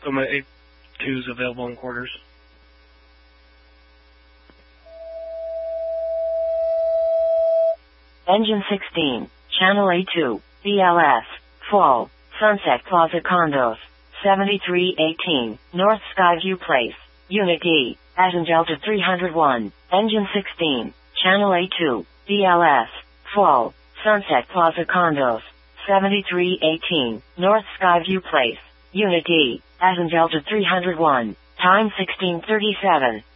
So my 8-2 is available in quarters. Engine 16, Channel A2, BLS, Fall, Sunset Plaza Condos, 7318, North Skyview Place, Unit E, Delta 301, Engine 16, Channel A2, BLS, Fall, Sunset Plaza Condos, 7318, North Skyview Place, Unit E, Delta 301, time 16:37.